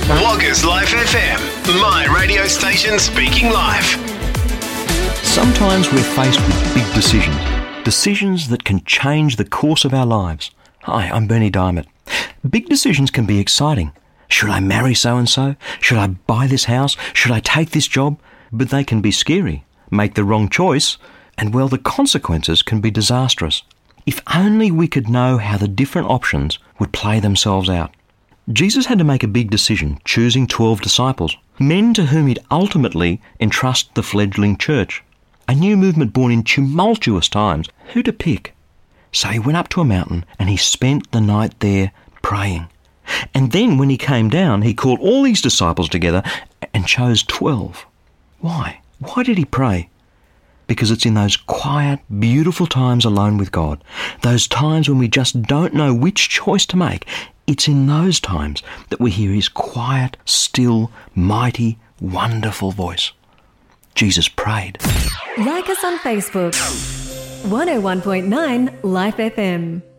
Wagga's Life FM, my radio station speaking life. Sometimes we're faced with big decisions that can change the course of our lives. Hi, I'm Bernie Diamond. Big decisions can be exciting. Should I marry so-and-so? Should I buy this house? Should I take this job? But they can be scary, make the wrong choice, and well, the consequences can be disastrous. If only we could know how the different options would play themselves out. Jesus had to make a big decision, choosing 12 disciples, men to whom he'd ultimately entrust the fledgling church. A new movement born in tumultuous times. Who to pick? So he went up to a mountain and he spent the night there praying. And then when he came down, he called all these disciples together and chose 12. Why? Why did he pray? Because it's in those quiet, beautiful times alone with God, those times when we just don't know which choice to make, it's in those times that we hear his quiet, still, mighty, wonderful voice. Jesus prayed. Like us on Facebook. 101.9 Life FM.